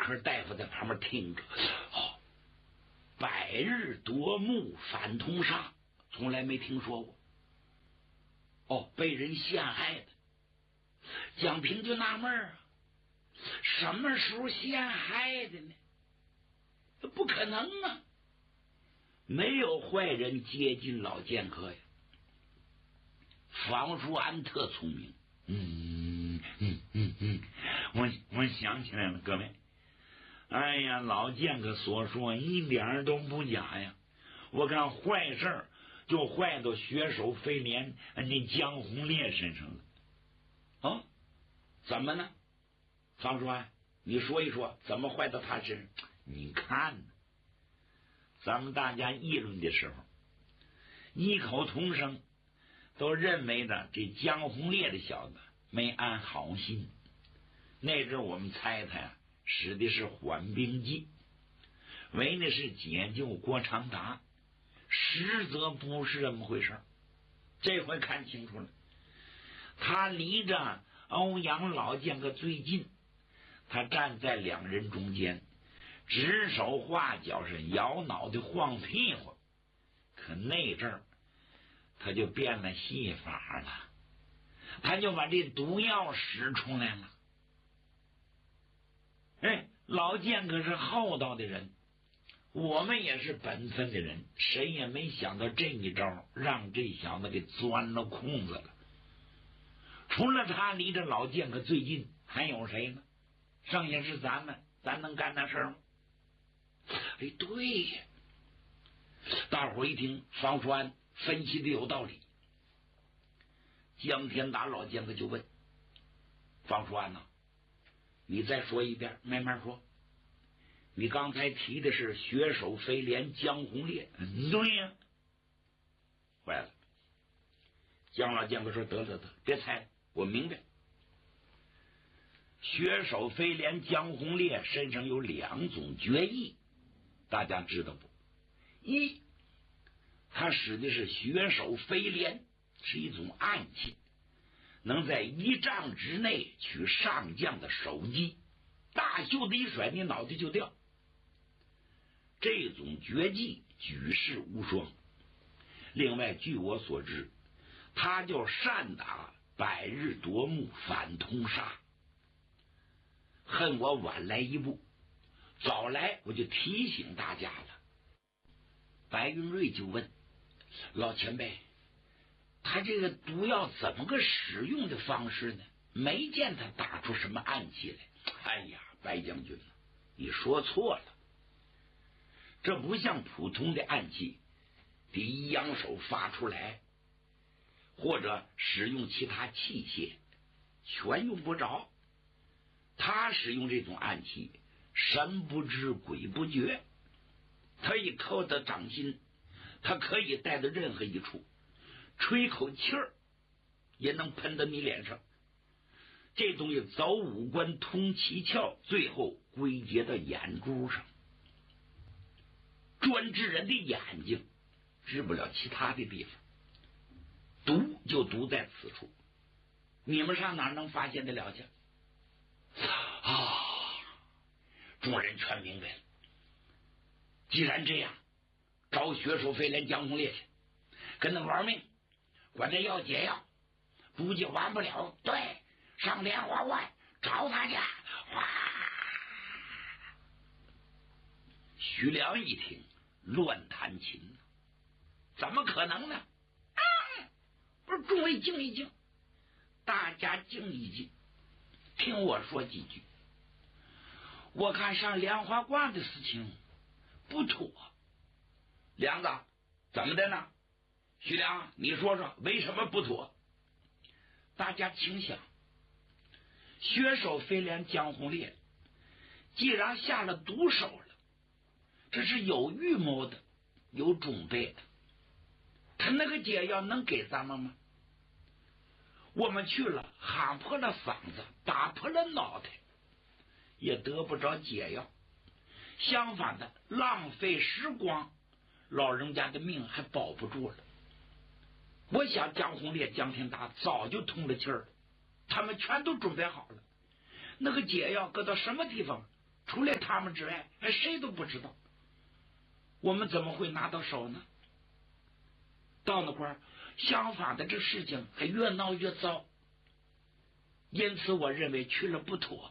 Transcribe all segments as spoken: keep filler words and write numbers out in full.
科大夫在旁边听着，哦，百日夺目反通杀，从来没听说过。哦，被人陷害的。蒋平就纳闷啊，什么时候陷害的呢？不可能啊，没有坏人接近老剑客呀。房叔安特聪明，嗯嗯嗯嗯，我我想起来了，各位，哎呀，老剑客所说一点都不假呀。我看坏事就坏到血手飞廉那江红烈身上了。哦，怎么呢？房叔安，你说一说，怎么坏到他身上？你看呢，咱们大家议论的时候，异口同声都认为着这江红烈的小子没安好心。那阵我们猜猜啊，使的是缓兵计，为的是解救郭长达，实则不是这么回事。这回看清楚了，他离着欧阳老剑客最近，他站在两人中间，指手画脚，是摇脑袋晃屁股。可那阵儿他就变了戏法了，他就把这毒药使出来了。哎，老剑可是厚道的人，我们也是本分的人，谁也没想到这一招让这小子给钻了空子了。除了他离着老剑客最近，还有谁呢？剩下是咱们，咱能干那事儿吗？哎，对呀！大伙一听房叔安分析的有道理，江天达老剑客就问房叔安呐，你再说一遍，慢慢说。你刚才提的是血手飞廉江红烈？嗯，对呀。坏了，江老剑客说得得得，别猜了，我明白。血手飞廉江红烈身上有两种绝艺，大家知道不？一，他使的是血手飞廉，是一种暗器，能在一丈之内取上将的首级，大袖子一甩，你脑袋就掉。这种绝技举世无双。另外，据我所知，他叫善打百日夺目反通杀。恨我晚来一步，早来我就提醒大家了。白云瑞就问老前辈，他这个毒药怎么个使用的方式呢？没见他打出什么暗器来。哎呀，白将军，你说错了，这不像普通的暗器，得一扬手发出来，或者使用其他器械，全用不着。他使用这种暗器，神不知鬼不觉，他一靠到掌心，他可以带到任何一处，吹口气儿也能喷到你脸上。这东西走五官通七窍，最后归结到眼珠上，专治人的眼睛，治不了其他的地方。毒就毒在此处，你们上哪能发现得了去？啊！众人全明白了。既然这样，找血手飞廉江红烈去，跟他玩命，管他要解药，不就完不了？对，上莲花关找他去。哇！徐良一听，乱弹琴，怎么可能呢？啊！不是，众位静一静，大家静一静，听我说几句。我看上莲花关的事情不妥。梁子，怎么的呢？徐良，你说说为什么不妥？大家请想，血手飞廉江红烈既然下了毒手了，这是有预谋的，有准备的。他那个解药能给咱们吗？我们去了，喊破了嗓子，打破了脑袋，也得不着解药。相反的，浪费时光，老人家的命还保不住了。我想江红烈、江天达早就通了气儿了，他们全都准备好了。那个解药搁到什么地方？ 除了他们之外，谁都不知道。我们怎么会拿到手呢？到那块儿，相反的这事情还越闹越糟，因此我认为去了不妥。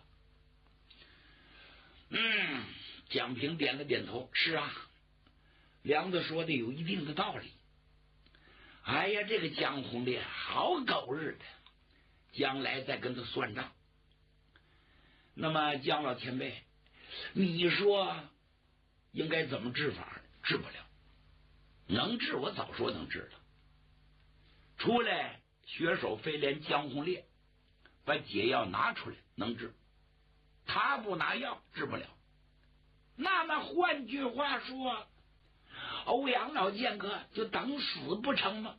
嗯，蒋平点了点头，是啊，梁子说的有一定的道理。哎呀，这个江红烈好狗日的，将来再跟他算账。那么江老前辈，你说应该怎么治法？治不了，能治我早说能治了。出来血手飞廉江红烈，把解药拿出来能治，他不拿药治不了。那么换句话说，欧阳老剑客就等死不成吗？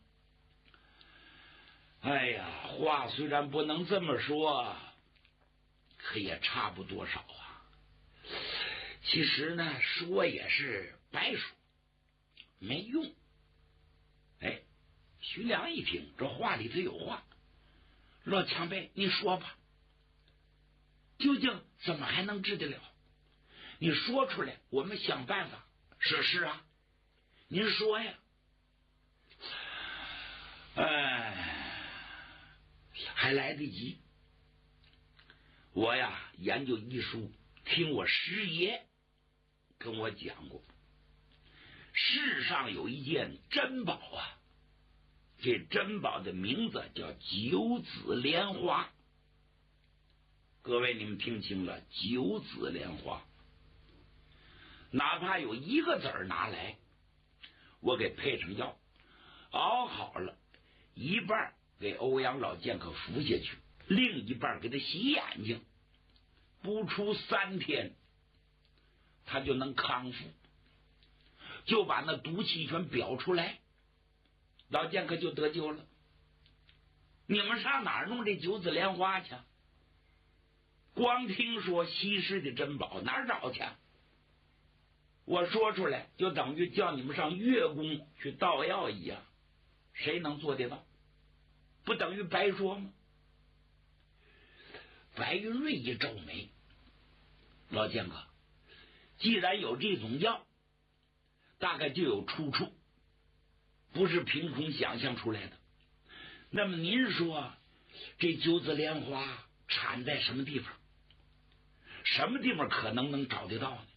哎呀，话虽然不能这么说，可也差不多少啊。其实呢，说也是白说，没用。哎，徐良一听，这话里头有话。老前辈，你说吧，究竟怎么还能治得了？你说出来，我们想办法。是是啊，您说呀。哎，还来得及。我呀，研究医书，听我师爷跟我讲过，世上有一件珍宝啊，这珍宝的名字叫九子莲花。各位，你们听清了，九子莲花，哪怕有一个子儿拿来，我给配成药，熬好了，一半给欧阳老剑客服下去，另一半给他洗眼睛，不出三天，他就能康复，就把那毒气全表出来，老剑客就得救了。你们上哪儿弄这九子莲花去？光听说西施的珍宝，哪儿找去？我说出来就等于叫你们上月宫去盗药一样，谁能做得到？不等于白说吗？白云瑞一皱眉，老剑客，既然有这种药，大概就有出处，不是凭空想象出来的。那么您说这九子莲花产在什么地方？什么地方可能能找得到呢？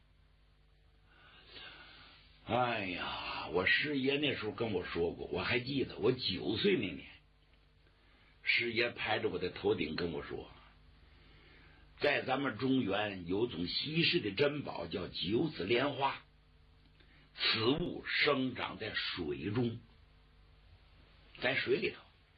哎呀，我师爷那时候跟我说过，我还记得我九岁那年，师爷拍着我的头顶跟我说，在咱们中原有种稀世的珍宝叫九子莲花，此物生长在水中，在水里头，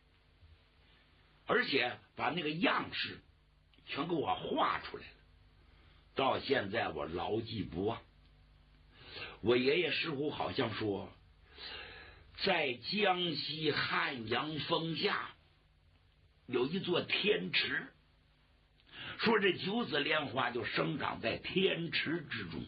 而且把那个样式全给我画出来了，到现在我牢记不忘。我爷爷似乎好像说，在江西汉阳峰下有一座天池，说这九子莲花就生长在天池之中。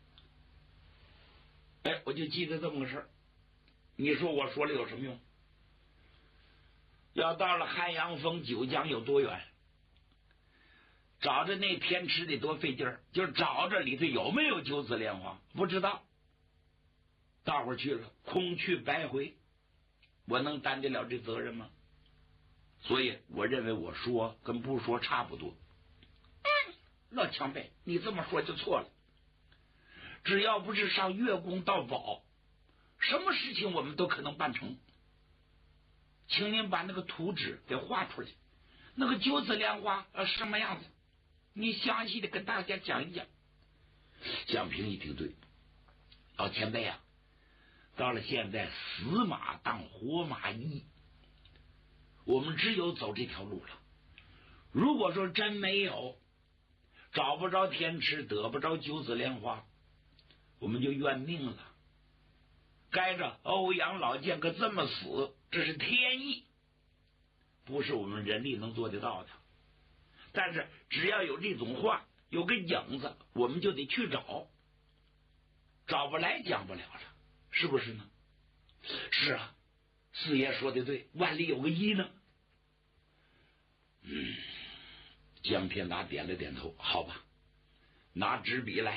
哎，我就记得这么个事儿。你说我说了有什么用？要到了汉阳峰九江有多远？找着那天池得多费劲儿，就找着里头有没有九子莲花，不知道。大伙儿去了，空去白回，我能担得了这责任吗？所以我认为我说跟不说差不多。嗯，老前辈，你这么说就错了。只要不是上月宫盗宝，什么事情我们都可能办成。请您把那个图纸给画出来，那个九子莲花呃什么样子，你详细的跟大家讲一讲。蒋平一听，对，老前辈啊，到了现在死马当活马医，我们只有走这条路了。如果说真没有，找不着天池，得不着九子莲花，我们就怨命了。该着欧阳老剑客这么死，这是天意，不是我们人力能做得到的。但是只要有这种话，有个影子，我们就得去找，找不来讲不了了，是不是呢？是啊，四爷说的对，万里有个一呢。嗯，江天达点了点头，好吧， 拿纸笔来，